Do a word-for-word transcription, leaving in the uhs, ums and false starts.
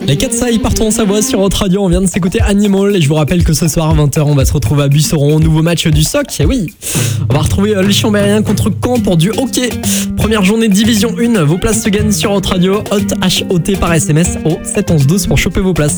Les quatre ça, ils partent en Savoie sur Haute Radio. On vient de s'écouter Animal. Et je vous rappelle que ce soir à vingt heures, on va se retrouver à Busseron. Nouveau match du S O C. Et oui, on va retrouver les Chambériens contre Caen pour du hockey. Première journée Division un. Vos places se gagnent sur Haute Radio. Hot H O T par S M S au sept onze douze pour choper vos places.